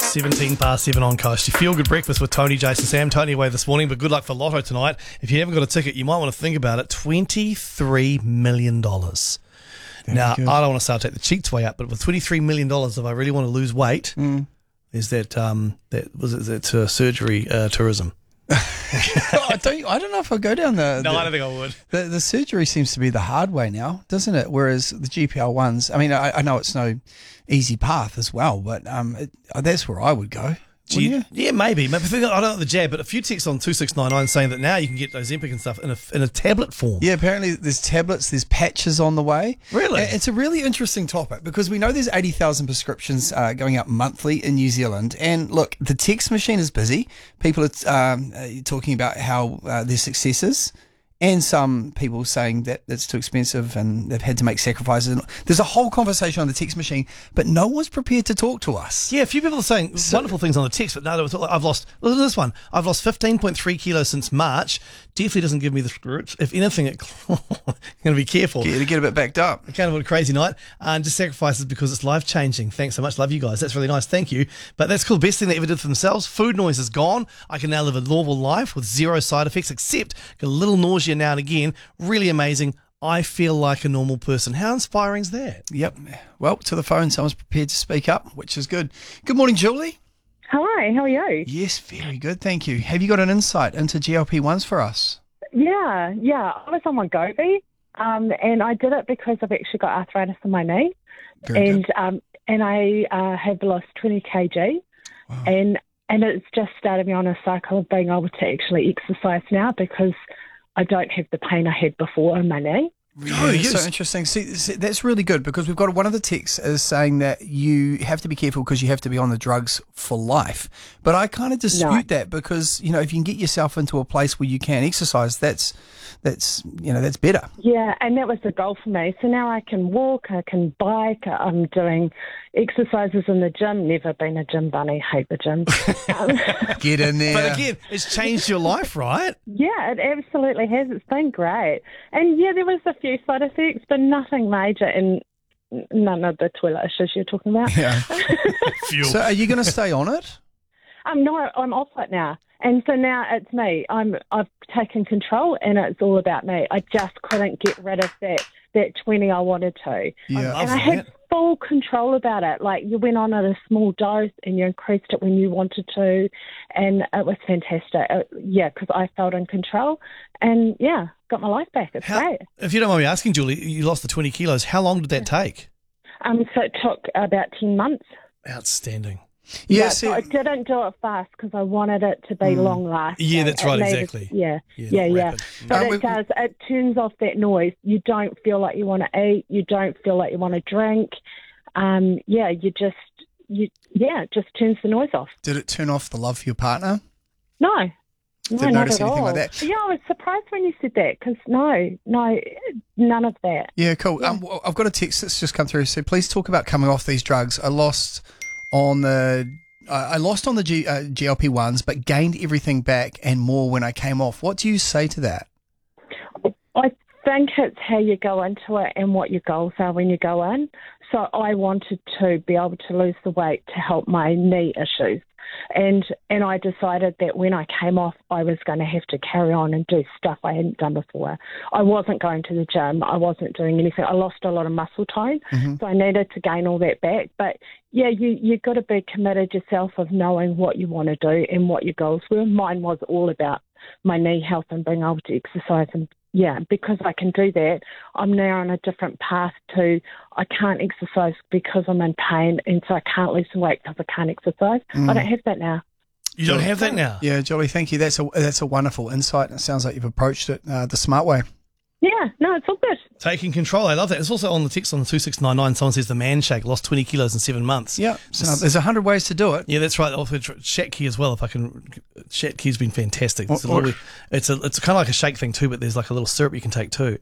17 past 7 on Coast. You feel good breakfast with Tony, Jason, Sam. Tony away this morning, but good luck for Lotto tonight. If you haven't got a ticket, you might want to think about it. $23 million. Now, good. I don't want to start to take the cheeks way up, but with $23 million, if I really want to lose weight, there's that surgery tourism. I don't know if I'll go down the... No, I don't think I would. The surgery seems to be the hard way now, doesn't it? Whereas the GPL ones, I mean, I know it's no easy path as well, but that's where I would go. Yeah, maybe. I don't know the jab, but a few texts on 2699 saying that now you can get Ozempic and stuff in a tablet form. Yeah, apparently there's tablets, there's patches on the way. Really? It's a really interesting topic because we know there's 80,000 prescriptions going out monthly in New Zealand. And look, the text machine is busy. People are talking about how their successes, and some people saying that it's too expensive and they've had to make sacrifices. There's a whole conversation on the text machine, but no one's prepared to talk to us. Yeah, a few people are saying wonderful things on the text, but no, listen to this one. I've lost 15.3 kilos since March. Definitely doesn't give me the screws. If anything, going to be careful. Yeah, to get a bit backed up. Kind of a crazy night. And just sacrifices because it's life-changing. Thanks so much. Love you guys. That's really nice. Thank you. But that's cool. Best thing they ever did for themselves. Food noise is gone. I can now live a normal life with zero side effects, except get a little nausea now and again. Really amazing. I feel like a normal person. How inspiring is that? Yep. Well, to the phone, someone's prepared to speak up, which is good. Good morning, Julie. Hi, how are you? Yes, very good, thank you. Have you got an insight into GLP-1s for us? Yeah. I was on Wegovy, and I did it because I've actually got arthritis in my knee, and I have lost 20 kg, Wow. and it's just started me on a cycle of being able to actually exercise now because I don't have the pain I had before in my knee. Yeah, so interesting. See, that's really good because we've got one of the texts is saying that you have to be careful because you have to be on the drugs for life. But I kind of dispute that because, you know, if you can get yourself into a place where you can exercise, that's better. Yeah, and that was the goal for me. So now I can walk, I can bike, I'm doing exercises in the gym. Never been a gym bunny, hate the gym. Get in there. But again, it's changed your life, right? Yeah, it absolutely has. It's been great. And yeah, there was a few side effects, but nothing major and none of the toilet issues you're talking about. Yeah. Fuel. So are you going to stay on it? No, I'm off it now. And so now it's me. I've taken control and it's all about me. I just couldn't get rid of that 20 I wanted to. Yeah. And I had full control about it. Like you went on at a small dose and you increased it when you wanted to. And it was fantastic. Because I felt in control and got my life back. It's great. If you don't mind me asking, Julie, you lost the 20 kilos. How long did that take? So it took about 10 months. Outstanding. Yeah, So I didn't do it fast because I wanted it to be long lasting. Yeah, that's right, exactly. Yeah. Rapid. But it does. It turns off that noise. You don't feel like you want to eat. You don't feel like you want to drink. It just turns the noise off. Did it turn off the love for your partner? No. Didn't not notice at anything all. like that? Yeah, I was surprised when you said that because no, none of that. Yeah, cool. I've got a text that's just come through. So please talk about coming off these drugs. I lost on the GLP-1s, but gained everything back and more when I came off. What do you say to that? I think it's how you go into it and what your goals are when you go in. So I wanted to be able to lose the weight to help my knee issues. And I decided that when I came off, I was going to have to carry on and do stuff I hadn't done before. I wasn't going to the gym. I wasn't doing anything. I lost a lot of muscle tone, so I needed to gain all that back. But, yeah, you've got to be committed yourself of knowing what you want to do and what your goals were. Mine was all about my knee health and being able to exercise and because I can do that, I'm now on a different path to I can't exercise because I'm in pain and so I can't lose some weight because I can't exercise. I don't have that now. You don't have that now? Yeah, Jolie, thank you. That's a wonderful insight. It sounds like you've approached it the smart way. Yeah, no, it's all good. Taking control. I love that. It's also on the text on the 2699. Someone says the man shake lost 20 kilos in 7 months. Yeah, so there's 100 ways to do it. Yeah, that's right. Also, Shatki as well. If I can, Shatki's been fantastic. It's kind of like a shake thing too, but there's like a little syrup you can take too.